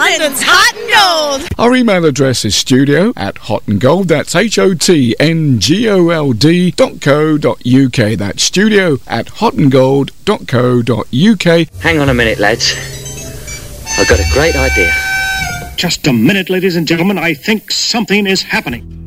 London's Hot and Gold. Our email address is studio@hotandgold. That's HOTNGOLD.co.uk. That's studio@hotandgold.co.uk. Hang on a minute, lads. I've got a great idea. Just a minute, ladies and gentlemen. I think something is happening.